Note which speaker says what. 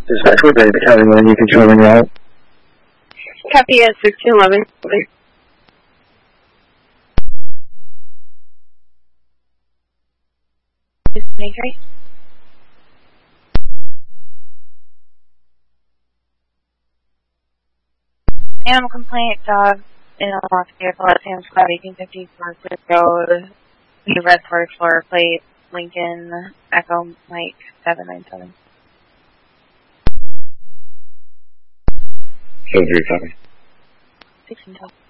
Speaker 1: Dispatch, we're ready to county line. You can join when you're out.
Speaker 2: Copy at 1611. Okay. Animal complaint, dog in a locked vehicle at Sam's Club, 1850 Parkwood Road, the red Ford floor plate, Lincoln, Echo Mike 797.
Speaker 1: So, 3 copy.
Speaker 2: 1612.